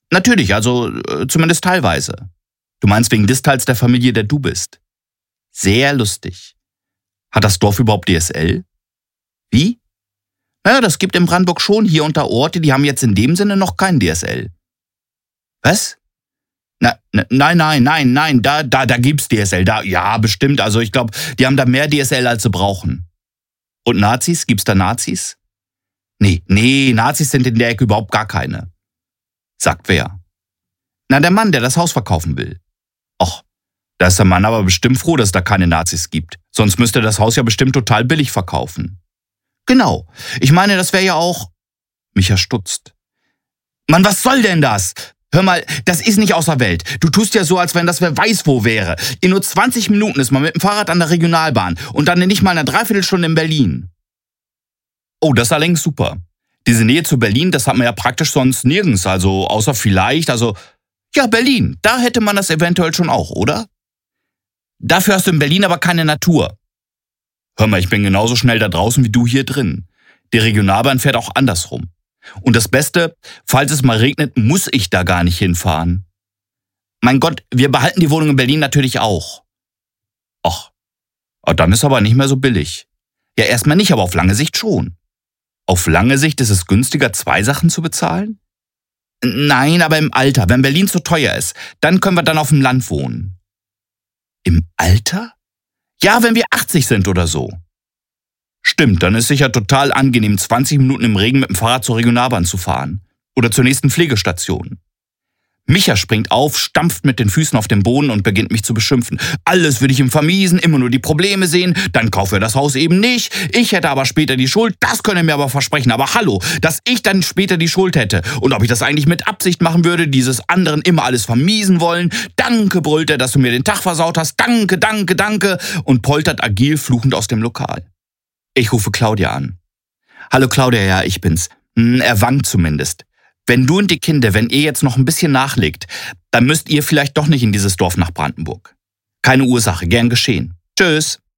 Natürlich, also zumindest teilweise. Du meinst wegen des Teils der Familie, der du bist. Sehr lustig. Hat das Dorf überhaupt DSL? Wie? Naja, das gibt in Brandenburg schon hier und da Orte, die haben jetzt in dem Sinne noch kein DSL. Was? Nein, da gibt's DSL. Da, ja, bestimmt. Also ich glaube, die haben da mehr DSL, als sie brauchen. Und Nazis? Gibt's da Nazis? Nee, Nazis sind in der Ecke überhaupt gar keine. Sagt wer? Na, der Mann, der das Haus verkaufen will. Och, da ist der Mann aber bestimmt froh, dass es da keine Nazis gibt. Sonst müsste er das Haus ja bestimmt total billig verkaufen. Genau. Ich meine, das wäre ja auch... Micha stutzt. Mann, was soll denn das? Hör mal, das ist nicht außer Welt. Du tust ja so, als wenn das wer weiß wo wäre. In nur 20 Minuten ist man mit dem Fahrrad an der Regionalbahn und dann in nicht mal einer Dreiviertelstunde in Berlin. Oh, das ist allerdings super. Diese Nähe zu Berlin, das hat man ja praktisch sonst nirgends, also außer vielleicht, ja, Berlin, da hätte man das eventuell schon auch, oder? Dafür hast du in Berlin aber keine Natur. Hör mal, ich bin genauso schnell da draußen wie du hier drin. Die Regionalbahn fährt auch andersrum. Und das Beste, falls es mal regnet, muss ich da gar nicht hinfahren. Mein Gott, wir behalten die Wohnung in Berlin natürlich auch. Ach, dann ist aber nicht mehr so billig. Ja, erstmal nicht, aber auf lange Sicht schon. Auf lange Sicht ist es günstiger, 2 Sachen zu bezahlen? Nein, aber im Alter, wenn Berlin zu teuer ist, dann können wir dann auf dem Land wohnen. Im Alter? Ja, wenn wir 80 sind oder so. Stimmt, dann ist sicher total angenehm, 20 Minuten im Regen mit dem Fahrrad zur Regionalbahn zu fahren. Oder zur nächsten Pflegestation. Micha springt auf, stampft mit den Füßen auf den Boden und beginnt mich zu beschimpfen. Alles würde ich ihm vermiesen, immer nur die Probleme sehen, dann kaufen wir das Haus eben nicht. Ich hätte aber später die Schuld, das könnt ihr mir aber versprechen. Aber hallo, dass ich dann später die Schuld hätte. Und ob ich das eigentlich mit Absicht machen würde, dieses anderen immer alles vermiesen wollen. Danke, brüllt er, dass du mir den Tag versaut hast. Danke, danke, danke. Und poltert agil fluchend aus dem Lokal. Ich rufe Claudia an. Hallo Claudia, ja, ich bin's. Er wankt zumindest. Wenn du und die Kinder, wenn ihr jetzt noch ein bisschen nachlegt, dann müsst ihr vielleicht doch nicht in dieses Dorf nach Brandenburg. Keine Ursache, gern geschehen. Tschüss.